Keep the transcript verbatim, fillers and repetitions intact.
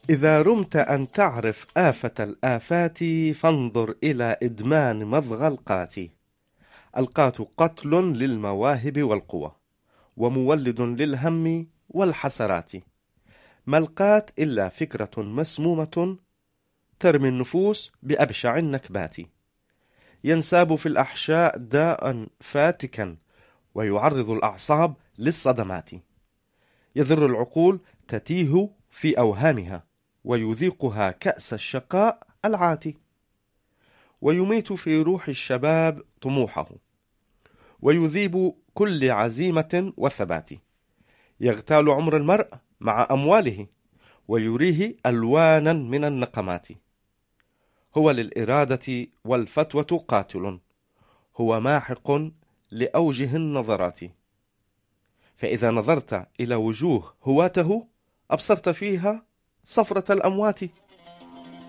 إذا رمت أن تعرف آفة الآفات فانظر إلى إدمان مضغ القات. القات قتل للمواهب والقوى، ومولد للهم والحسرات. ما القات إلا فكرة مسمومة ترمي النفوس بأبشع النكبات. ينساب في الأحشاء داء فاتكا، ويعرض الأعصاب للصدمات. يذر العقول تتيه في أوهامها، ويذيقها كأس الشقاء العاتي. ويميت في روح الشباب طموحه، ويذيب كل عزيمة وثبات. يغتال عمر المرء مع أمواله، ويريه ألوانا من النقمات. هو للإرادة والفتوى قاتل، هو ماحق لأوجه النظرات. فإذا نظرت إلى وجوه هواته أبصرت فيها صفرة الأموات.